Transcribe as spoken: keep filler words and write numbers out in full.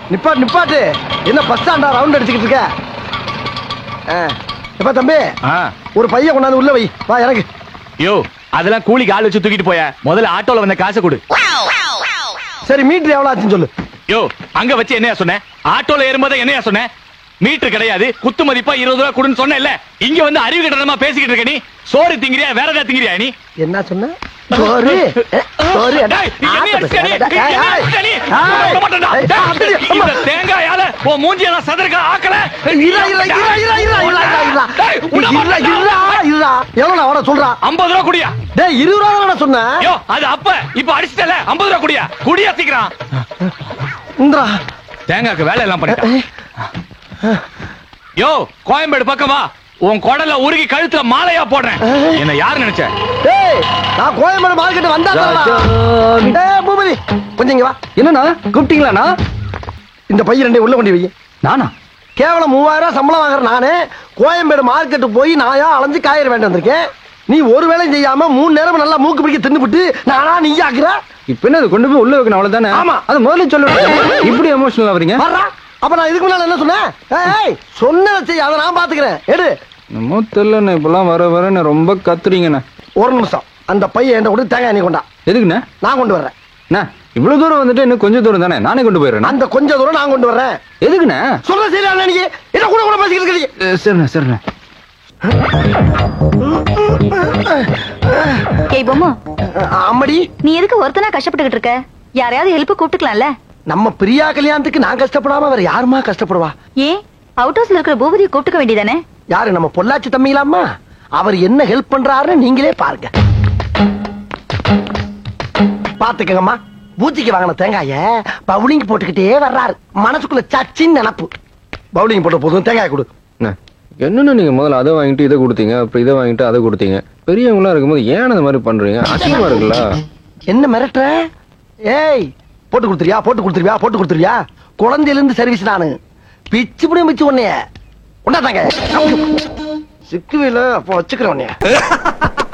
நிப்பாட்டு நிப்பாட்டு. என்ன பஸ் ஸ்டாண்டா ரவுண்ட் அடிச்சுக்கிட்டு இருக்க? எப்ப தம்பி ஒரு பையன் கொண்டாந்து உள்ள வை. வா எனக்கு. யோ அதெல்லாம் கூலிக்கு ஆள் வச்சு தூக்கிட்டு போய. முதல்ல ஆட்டோல வந்த காசை கொடு. சரி மீட்டர் எவ்வளவு ஆச்சுன்னு சொல்லு. யோ அங்க வச்சு என்னையா சொன்ன? ஆட்டோல ஏறும்போது என்னையா சொன்ன? மீட்டர் கிடையாது, குத்து மதிப்பா இருபது ரூபாய் கொடுன்னு சொன்ன இல்ல. இங்க வந்து அறிவு கட்டணமா பேசிக்கிட்டு இருக்க நீ. சோறு திங்கிறியா வேற ஏதாவது திங்கிறியா நீ? என்ன சொன்ன? சோறு சோறு தேங்காயால உன் மூஞ்சியெல்லாம் சதற்க ஆக்கல. எவ்வளவு சொல்றா? ஐம்பது ரூபா குடியா? டேய் இருபது ரூபா சொன்ன. அது அப்ப இப்ப அடிச்சுட்டல. ஐம்பது ரூபா குடியா? குடியா சீக்கிரம். இந்தா தேங்காய்க்கு வேலை எல்லாம் பண்ணிட்டேன். யோ கோயம்பேடு பக்கமா உன் குடல உருகி கழுத்துல மாலையா போடுறேன். என்ன யாரு நினைச்ச? டேய் நான் கோயம்பேடு மார்க்கெட் வந்தா டேய் பூபதி கொஞ்சம் இங்க வா. என்னண்ணா கூப்பிட்டீங்களாண்ணா? இந்த பையன் ரெண்டே உள்ள கொண்டு வை. நானா? கேவலம் மூவாயிரம் ரூபாய் சம்பளம் வாங்குற நானே கோயம்பேடு மார்க்கெட்டு போய் நாயா அலைஞ்சு காய்கறி வேண்டி வந்திருக்கேன். நீ ஒரு வேளையும் செய்யாம மூணு நேரம் நல்லா மூக்கு பிடிக்க தின்னுபிட்டு நானா நீ ஆக்குற. இப்ப என்ன கொண்டு போய் உள்ள வைக்கணும் அவ்வளவுதானே? ஆமா அது முதல்ல சொல்லுங்க. இப்படி எமோஷனல் ஆவறீங்க? அப்ப நான் இதுக்கு முன்னால என்ன சொன்னேன்? ஏய் சொன்னதை செய், அதை நான் பாத்துக்கிறேன். எடு. நம்ம தெரியலண்ணே இப்பெல்லாம் வர வர ரொம்ப கத்துறீங்கண்ணே. ஒரு நிமிஷம் அந்த பையன் என்கிட்ட கொடுத்து தேங்காய் நீ கொண்டா. எதுக்குண்ணே? நான் கொண்டு வர்றேன். இவ்வளவு தூரம் வந்துட்டு இன்னும் கொஞ்சம் தூரம் தானே, நானே கொண்டு போயிடுறேன். அந்த கொஞ்ச தூரம் நான் கொண்டு வர்றேன். எதுக்குண்ணே? சொல்ல சரியா நீ என்ன கூட கூட பேசிக்கிட்டு இருக்கீங்க. சரிண்ணே சரிண்ணே. ஏய் பொம்மா அம்மடி நீ எதுக்கு ஒருத்தனா கஷ்டப்பட்டுக்கிட்டு இருக்க? யாரையாவது ஹெல்ப் கூப்பிட்டுக்கலாம்ல. நம்ம பிரியா கல்யாணத்துக்கு நான் கஷ்டப்படாம வேற யாருமா கஷ்டப்படுவா? ஏன் அவுட் ஹவுஸ்ல இருக்கிற பூபதியை கூப்பிட்டுக்க வேண்டியதானே? யாரு நம்ம பொள்ளாச்சி தம்பிங்களாமா? அவர் என்ன ஹெல்ப் பண்றாருன்னு நீங்களே பாருங்க. பாத்துக்கங்கம்மா பூச்சிக்கு வாங்கின தேங்காய பவுலிங் போட்டுக்கிட்டே வர்றாரு. மனசுக்குள்ள சச்சின்னு நினப்பு. பவுலிங் போட்ட போதும் தேங்காய் கொடு. என்னன்னு நீங்க முதல்ல அதை வாங்கிட்டு இதை கொடுத்தீங்க, அப்புறம் இதை வாங்கிட்டு அதை கொடுத்தீங்க. பெரியவங்களா இருக்கும்போது ஏன் அந்த மாதிரி பண்றீங்க? அசிங்கமா இருக்குல்ல? என்ன மிரட்டுற? ஏய் போட்டு கொடுத்துருவியா? போட்டு கொடுத்துருவியா? போட்டு கொடுத்துருவியா? குழந்தையில இருந்து சர்வீஸ் நானு பிச்சு புடிய மிச்சு உன்னைய உண்டாதாங்க சிக்குவில அப்ப வச்சுக்கிறேன் உன்னைய.